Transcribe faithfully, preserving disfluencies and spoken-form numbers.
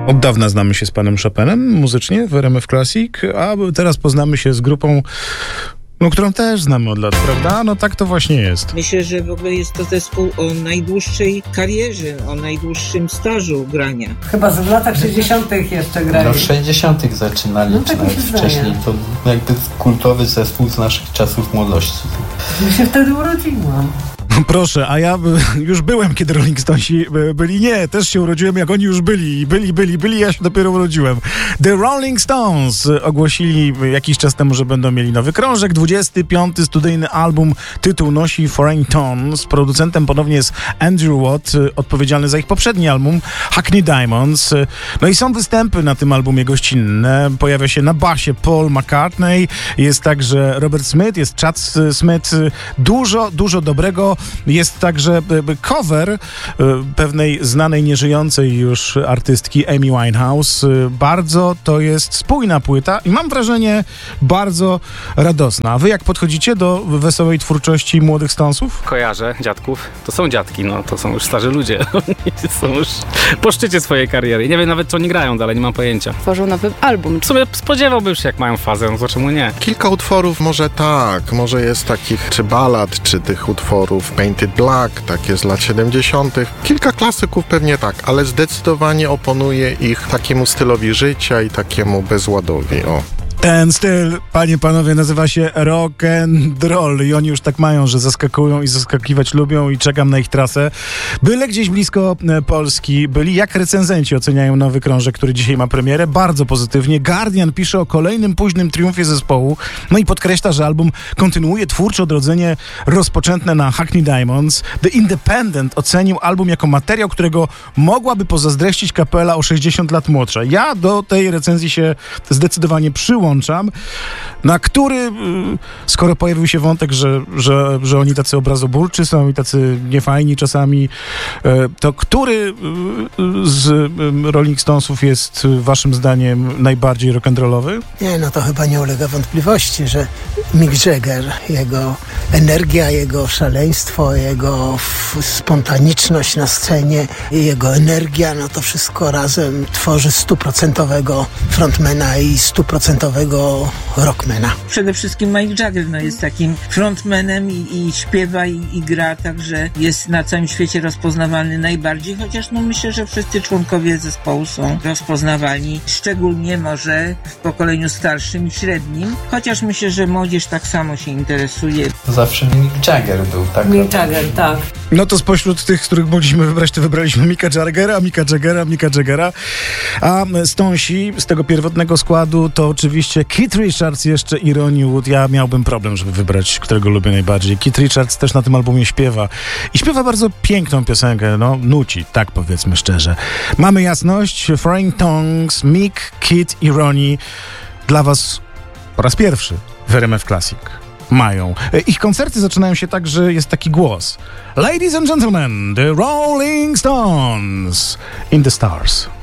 Od dawna znamy się z panem Chopinem muzycznie w R M F Classic, a teraz poznamy się z grupą, no, którą też znamy od lat, prawda? No tak to właśnie jest. Myślę, że w ogóle jest to zespół o najdłuższej karierze, o najdłuższym stażu grania. Chyba w latach sześćdziesiątych jeszcze grali. No w sześćdziesiątych zaczynali, no, czy tak nawet wcześniej. To jakby kultowy zespół z naszych czasów młodości. Ja się wtedy urodziłam. Proszę, a ja już byłem, kiedy Rolling Stonesi byli. Nie, też się urodziłem, jak oni już byli. Byli, byli, byli, ja się dopiero urodziłem. The Rolling Stones ogłosili jakiś czas temu, że będą mieli nowy krążek. dwudziesty piąty studyjny album, tytuł nosi Foreign Tones. Producentem ponownie jest Andrew Watt, odpowiedzialny za ich poprzedni album Hackney Diamonds. No i są występy na tym albumie gościnne. Pojawia się na basie Paul McCartney. Jest także Robert Smith, jest Chad Smith. Dużo, dużo dobrego. Jest także cover pewnej znanej, nieżyjącej już artystki Amy Winehouse. Bardzo to jest spójna płyta i mam wrażenie bardzo radosna. A wy jak podchodzicie do wesołej twórczości młodych Stonesów? Kojarzę dziadków. To są dziadki, no to są już starzy ludzie. Są już po szczycie swojej kariery. Nie wiem nawet, co oni grają dalej, nie mam pojęcia. Tworzą nowy album. W sumie spodziewałbym się, jak mają fazę, no to czemu nie? Kilka utworów może tak, może jest takich, czy ballad, czy tych utworów Painted Black, takie z lat siedemdziesiątych. Kilka klasyków pewnie tak, ale zdecydowanie oponuje ich takiemu stylowi życia i takiemu bezładowi. O. Ten styl, panie, panowie, nazywa się rock and roll i oni już tak mają, że zaskakują i zaskakiwać lubią i czekam na ich trasę. Byle gdzieś blisko Polski byli. Jak recenzenci oceniają nowy krążek, który dzisiaj ma premierę? Bardzo pozytywnie. Guardian pisze o kolejnym późnym triumfie zespołu, no i podkreśla, że album kontynuuje twórcze odrodzenie rozpoczęte na Hackney Diamonds. The Independent ocenił album jako materiał, którego mogłaby pozazdrościć kapela o sześćdziesiąt lat młodsza. Ja do tej recenzji się zdecydowanie przyłączam. Na który, skoro pojawił się wątek, że, że, że oni tacy obrazoburczy są i tacy niefajni czasami, to który z Rolling Stonesów jest waszym zdaniem najbardziej rock'n'rollowy? Nie, no to chyba nie ulega wątpliwości, że Mick Jagger, jego energia, jego szaleństwo, jego spontaniczność na scenie, jego energia, no to wszystko razem tworzy stuprocentowego frontmana i stuprocentowego rockmana. Przede wszystkim Mick Jagger no, jest takim frontmanem i, i śpiewa i, i gra, także jest na całym świecie rozpoznawalny najbardziej, chociaż no myślę, że wszyscy członkowie zespołu są rozpoznawalni, szczególnie może w pokoleniu starszym i średnim, chociaż myślę, że młodzież tak samo się interesuje. Zawsze Mick Jagger był, tak? Mick Jagger, tak. No to spośród tych, których mogliśmy wybrać, to wybraliśmy Micka Jaggera, Micka Jaggera, Micka Jaggera, a Stonesi z tego pierwotnego składu to oczywiście Keith Richards jeszcze i Ronnie Wood. Ja miałbym problem, żeby wybrać, którego lubię najbardziej. Keith Richards też na tym albumie śpiewa i śpiewa bardzo piękną piosenkę, no nuci, tak powiedzmy szczerze. Mamy jasność, Foreign Tongues, Mick, Keith i Ronnie dla was po raz pierwszy w R M F Classic. Mają. Ich koncerty zaczynają się tak, że jest taki głos. Ladies and gentlemen, the Rolling Stones in the Stars.